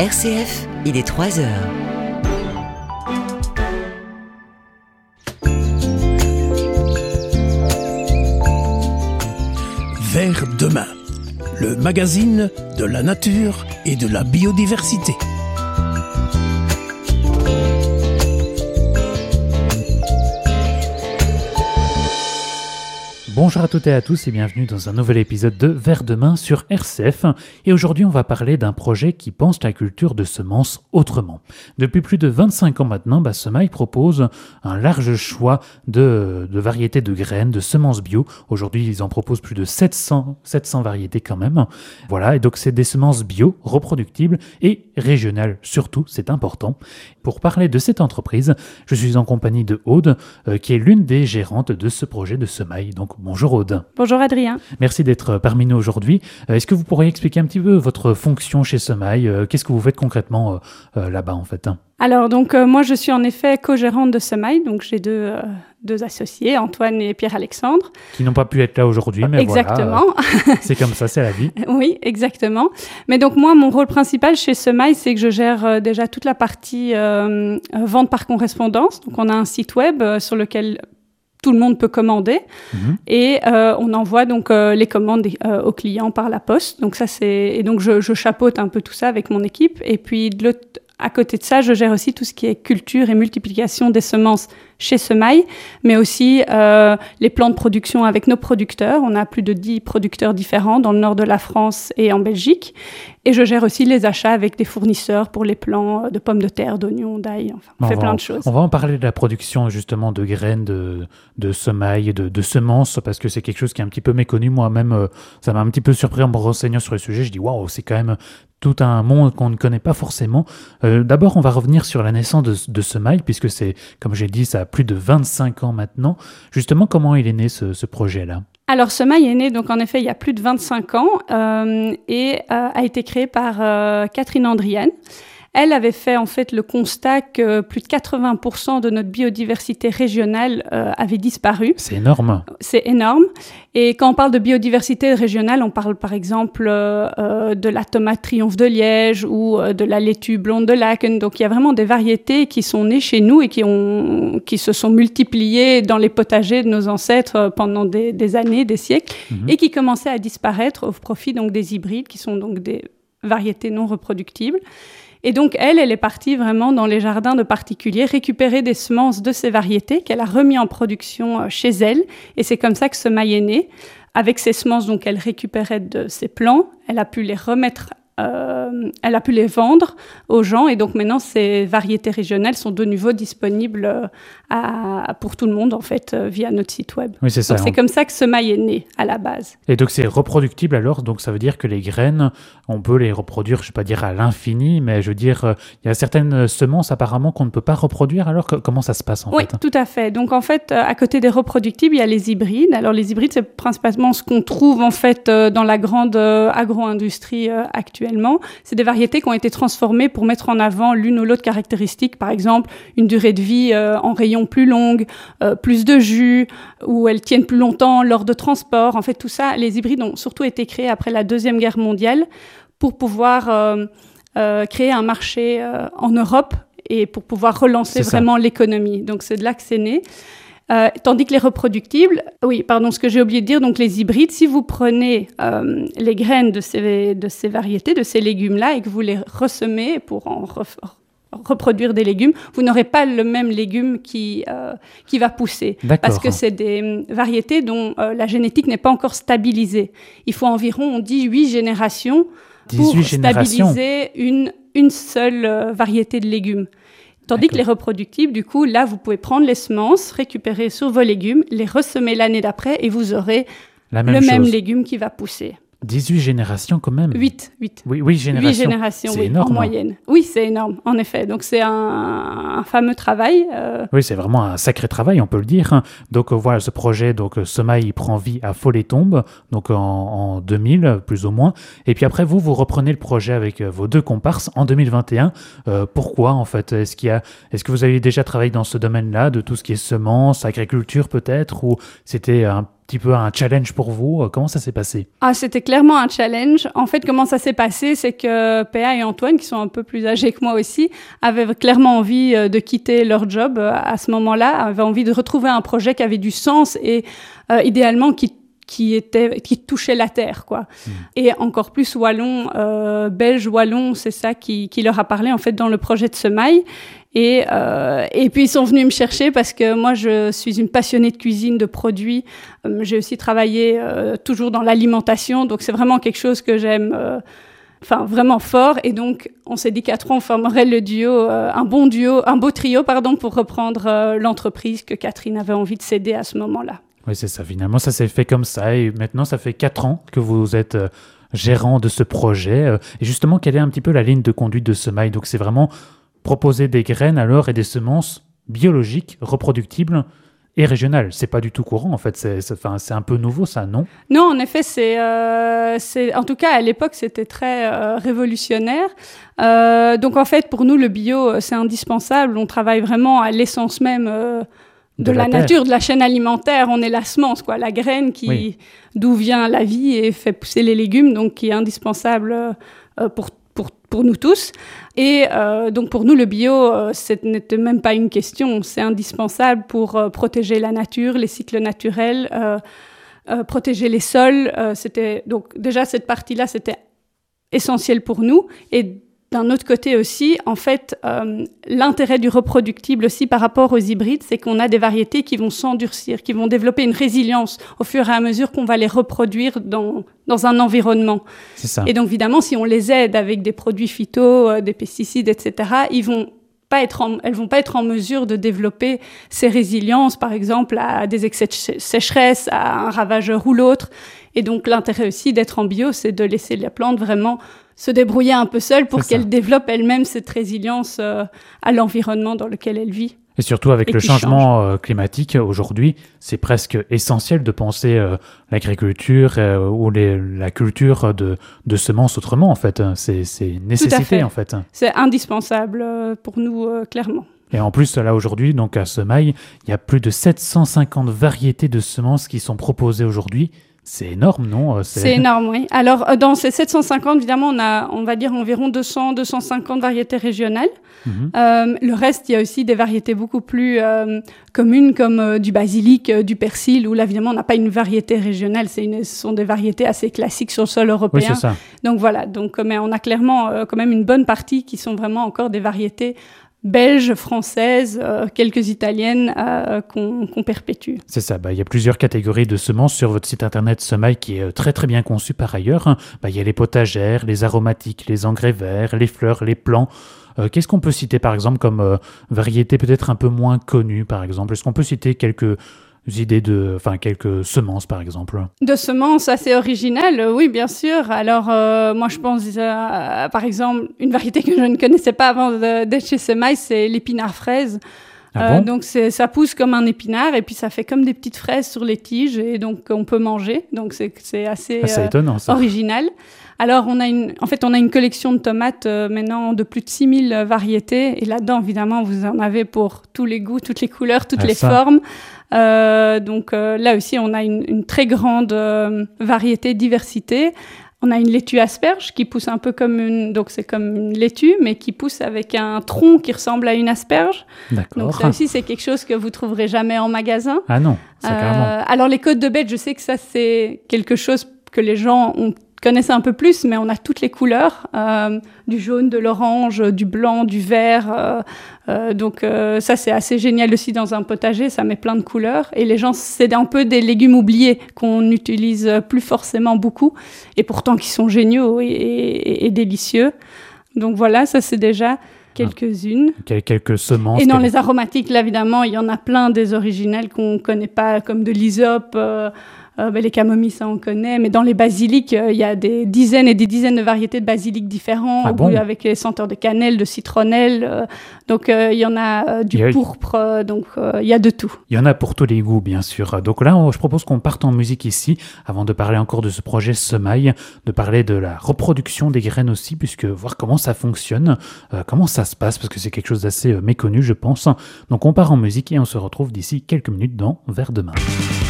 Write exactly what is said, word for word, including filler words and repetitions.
R C F, il est trois heures. Vers demain, le magazine de la nature et de la biodiversité. Bonjour à toutes et à tous et bienvenue dans un nouvel épisode de Vers demain sur R C F. Et aujourd'hui, on va parler d'un projet qui pense la culture de semences autrement. Depuis plus de vingt-cinq ans maintenant, bah, Semaille propose un large choix de, de variétés de graines, de semences bio. Aujourd'hui, ils en proposent plus de sept cents, sept cents variétés quand même. Voilà, et donc c'est des semences bio, reproductibles et régionales surtout, c'est important. Pour parler de cette entreprise, je suis en compagnie de Aude, euh, qui est l'une des gérantes de ce projet de Semaille. Donc bonjour Aude. Bonjour Adrien. Merci d'être parmi nous aujourd'hui. Euh, est-ce que vous pourriez expliquer un petit peu votre fonction chez Semaille ? euh, Qu'est-ce que vous faites concrètement euh, euh, là-bas en fait ? Alors donc euh, moi je suis en effet co-gérante de Semaille, donc j'ai deux, euh, deux associés, Antoine et Pierre-Alexandre. Qui n'ont pas pu être là aujourd'hui, mais exactement. Voilà, euh, c'est comme ça, c'est la vie. Oui, exactement. Mais donc moi mon rôle principal chez Semaille, c'est que je gère euh, déjà toute la partie euh, vente par correspondance. Donc on a un site web euh, sur lequel tout le monde peut commander mmh. et euh, on envoie donc euh, les commandes euh, aux clients par la poste. Donc ça c'est et donc je, je chapeaute un peu tout ça avec mon équipe. Et puis de l'autre, à côté de ça, je gère aussi tout ce qui est culture et multiplication des semences chez Semaille, mais aussi euh, les plans de production avec nos producteurs. On a plus de dix producteurs différents dans le nord de la France et en Belgique. Et je gère aussi les achats avec des fournisseurs pour les plants de pommes de terre, d'oignons, d'ail. Enfin, on, on fait plein en, de choses. On va en parler de la production justement de graines, de, de Semaille, de, de semences, parce que c'est quelque chose qui est un petit peu méconnu. Moi-même, euh, ça m'a un petit peu surpris en me renseignant sur le sujet. Je dis waouh, c'est quand même tout un monde qu'on ne connaît pas forcément. Euh, d'abord, on va revenir sur la naissance de, de Semaille, puisque c'est, comme j'ai dit, ça a plus de vingt-cinq ans maintenant. Justement, comment il est né ce, ce projet-là ? Alors, Semaille est né, donc en effet, il y a plus de vingt-cinq ans euh, et euh, a été créé par euh, Catherine Andrienne. Elle avait fait en fait le constat que plus de quatre-vingts pour cent de notre biodiversité régionale euh, avait disparu. C'est énorme. C'est énorme. Et quand on parle de biodiversité régionale, on parle par exemple euh, euh, de la tomate triomphe de Liège ou euh, de la laitue blonde de Laken. Donc il y a vraiment des variétés qui sont nées chez nous et qui, ont, qui se sont multipliées dans les potagers de nos ancêtres pendant des, des années, des siècles, mmh. et qui commençaient à disparaître au profit donc des hybrides, qui sont donc des variétés non reproductibles. Et donc, elle, elle est partie vraiment dans les jardins de particuliers, récupérer des semences de ces variétés qu'elle a remis en production chez elle. Et c'est comme ça que Semaille est né. Avec ces semences, donc, elle récupérait de ses plants. Elle a pu les remettre, euh, elle a pu les vendre aux gens. Et donc, maintenant, ces variétés régionales sont de nouveau disponibles à, pour tout le monde, en fait, via notre site web. Oui, c'est ça. Donc, c'est comme ça que Semaille est né, à la base. Et donc, c'est reproductible alors. Donc, ça veut dire que les graines, on peut les reproduire, je ne vais pas dire à l'infini, mais je veux dire, euh, il y a certaines semences apparemment qu'on ne peut pas reproduire. Alors, que, comment ça se passe en oui, fait ? Oui, tout à fait. Donc, en fait, euh, à côté des reproductibles, il y a les hybrides. Alors, les hybrides, c'est principalement ce qu'on trouve, en fait, euh, dans la grande euh, agro-industrie euh, actuellement. C'est des variétés qui ont été transformées pour mettre en avant l'une ou l'autre caractéristique. Par exemple, une durée de vie euh, en rayon plus longue, euh, plus de jus, ou elles tiennent plus longtemps lors de transport. En fait, tout ça, les hybrides ont surtout été créés après la Deuxième Guerre mondiale pour pouvoir euh, euh, créer un marché euh, en Europe et pour pouvoir relancer c'est vraiment ça. l'économie. Donc, c'est de là que c'est né. Euh, tandis que les reproductibles, oui, pardon, ce que j'ai oublié de dire, donc les hybrides, si vous prenez euh, les graines de ces, de ces variétés, de ces légumes-là, et que vous les ressemez pour en ref- reproduire des légumes, vous n'aurez pas le même légume qui, euh, qui va pousser. D'accord. Parce que c'est des variétés dont euh, la génétique n'est pas encore stabilisée. Il faut environ, on dit, huit générations pour générations. stabiliser une, une seule euh, variété de légumes. Tandis D'accord. que les reproductibles, du coup, là, vous pouvez prendre les semences, récupérer sur vos légumes, les ressemer l'année d'après et vous aurez La même le chose. même légume qui va pousser. dix-huit générations quand même. huit, huit. Oui, oui, générations. huit générations, c'est oui, énorme. en moyenne. Oui, c'est énorme, en effet. Donc, c'est un, un fameux travail. Euh... Oui, c'est vraiment un sacré travail, on peut le dire. Donc, euh, voilà, ce projet, donc euh, Semaille, il prend vie à Follet-Tombe, donc en, en deux mille, plus ou moins. Et puis après, vous, vous reprenez le projet avec euh, vos deux comparses en deux mille vingt et un. Euh, pourquoi, en fait ? Est-ce qu'il y a, est-ce que vous avez déjà travaillé dans ce domaine-là, de tout ce qui est semences, agriculture peut-être, ou c'était un petit peu un challenge pour vous. Comment ça s'est passé? Ah, c'était clairement un challenge. En fait, comment ça s'est passé, c'est que Péa et Antoine, qui sont un peu plus âgés que moi aussi, avaient clairement envie de quitter leur job à ce moment-là, avaient envie de retrouver un projet qui avait du sens et euh, idéalement qui qui était qui touchait la terre, quoi. Mmh. Et encore plus wallon, euh, belge wallon, c'est ça qui qui leur a parlé en fait dans le projet de Semaille. Et euh, et puis ils sont venus me chercher parce que moi je suis une passionnée de cuisine, de produits. Euh, j'ai aussi travaillé euh, toujours dans l'alimentation, donc c'est vraiment quelque chose que j'aime. Euh, Enfin, vraiment fort. Et donc, on s'est dit qu'à trois, on formerait le duo, euh, un bon duo, un beau trio, pardon, pour reprendre euh, l'entreprise que Catherine avait envie de céder à ce moment-là. Oui, c'est ça. Finalement, ça s'est fait comme ça. Et maintenant, ça fait quatre ans que vous êtes euh, gérant de ce projet. Euh, et justement, quelle est un petit peu la ligne de conduite de Semaille? Donc, c'est vraiment proposer des graines alors et des semences biologiques, reproductibles et régionales. C'est pas du tout courant, en fait. C'est, c'est, enfin, c'est un peu nouveau, ça, non? Non, en effet, c'est, euh, c'est, en tout cas, à l'époque, c'était très euh, révolutionnaire. Euh, donc, en fait, pour nous, le bio, c'est indispensable. On travaille vraiment à l'essence même euh, de, de la, la nature, de la chaîne alimentaire. On est la semence, quoi, la graine qui, oui. d'où vient la vie et fait pousser les légumes, donc qui est indispensable euh, pour Pour, pour nous tous. Et euh, donc, pour nous, le bio, euh, ce n'était même pas une question. C'est indispensable pour euh, protéger la nature, les cycles naturels, euh, euh, protéger les sols. Euh, c'était, donc, déjà, cette partie-là, c'était essentiel pour nous. Et d'un autre côté aussi, en fait, euh, l'intérêt du reproductible aussi par rapport aux hybrides, c'est qu'on a des variétés qui vont s'endurcir, qui vont développer une résilience au fur et à mesure qu'on va les reproduire dans, dans un environnement. C'est ça. Et donc, évidemment, si on les aide avec des produits phyto, euh, des pesticides, et cetera, ils vont pas être en, elles vont pas être en mesure de développer ces résiliences, par exemple, à des excès de sécheresse, à un ravageur ou l'autre. Et donc, l'intérêt aussi d'être en bio, c'est de laisser la plante vraiment se débrouiller un peu seule pour qu'elle développe elle-même cette résilience euh, à l'environnement dans lequel elle vit. Et surtout avec et le changement euh, climatique aujourd'hui, c'est presque essentiel de penser euh, l'agriculture euh, ou les, la culture de, de semences autrement, en fait. C'est, c'est une nécessité, fait. en fait. C'est indispensable euh, pour nous, euh, clairement. Et en plus, là, aujourd'hui, donc à Semaille, il y a plus de sept cent cinquante variétés de semences qui sont proposées aujourd'hui. C'est énorme, non? C'est... c'est énorme, oui. Alors, dans ces sept cent cinquante, évidemment, on a, on va dire, environ deux cents à deux cent cinquante variétés régionales. Mmh. Euh, le reste, il y a aussi des variétés beaucoup plus euh, communes, comme euh, du basilic, euh, du persil, où là, évidemment, on n'a pas une variété régionale. C'est une, ce sont des variétés assez classiques sur le sol européen. Oui, c'est ça. Donc, voilà. Donc, mais on a clairement euh, quand même une bonne partie qui sont vraiment encore des variétés belges, françaises, euh, quelques italiennes euh, qu'on, qu'on perpétue. C'est ça, bah, il y a plusieurs catégories de semences sur votre site internet Semaille qui est très très bien conçu par ailleurs. Bah, il y a les potagères, les aromatiques, les engrais verts, les fleurs, les plants. Euh, qu'est-ce qu'on peut citer par exemple comme euh, variétés peut-être un peu moins connues par exemple? Est-ce qu'on peut citer quelques idées de, enfin quelques semences par exemple? De semences assez originales, oui bien sûr. Alors euh, moi je pense euh, par exemple une variété que je ne connaissais pas avant de, d'être chez Semaille, c'est l'épinard fraise. Ah euh, bon? Donc c'est, ça pousse comme un épinard et puis ça fait comme des petites fraises sur les tiges et donc on peut manger. Donc c'est, c'est assez ah, c'est euh, étonnant, ça. original. Alors on a une, en fait on a une collection de tomates euh, maintenant de plus de six mille variétés et là-dedans évidemment vous en avez pour tous les goûts, toutes les couleurs, toutes ah, les ça. formes. Euh, donc euh, là aussi on a une, une très grande euh, variété, diversité. On a une laitue asperge qui pousse un peu comme une, donc c'est comme une laitue, mais qui pousse avec un tronc qui ressemble à une asperge. D'accord. Donc ça aussi, c'est quelque chose que vous trouverez jamais en magasin. Ah non, c'est euh, carrément. Alors les côtes de bête, je sais que ça c'est quelque chose que les gens ont, connaissent un peu plus, mais on a toutes les couleurs, euh, du jaune, de l'orange, du blanc, du vert. Euh, euh, donc euh, ça c'est assez génial aussi dans un potager, ça met plein de couleurs. Et les gens, c'est un peu des légumes oubliés qu'on n'utilise plus forcément beaucoup, et pourtant qui sont géniaux et, et, et délicieux. Donc voilà, ça c'est déjà quelques-unes. Ah, quelques semences. Et dans quelques... les aromatiques, là évidemment, il y en a plein des originales qu'on ne connaît pas, comme de l'hysope. Euh, Euh, ben, les camomilles, ça on connaît, mais dans les basilics, euh, il y a des dizaines et des dizaines de variétés de basilic différents, ah bon avec les senteurs de cannelle, de citronnelle, euh, donc euh, il y en a euh, du a... pourpre, euh, donc euh, il y a de tout. Il y en a pour tous les goûts, bien sûr. Donc là, on, je propose qu'on parte en musique ici, avant de parler encore de ce projet Semaille, de parler de la reproduction des graines aussi, puisque voir comment ça fonctionne, euh, comment ça se passe, parce que c'est quelque chose d'assez euh, méconnu, je pense. Donc on part en musique et on se retrouve d'ici quelques minutes dans Vers demain.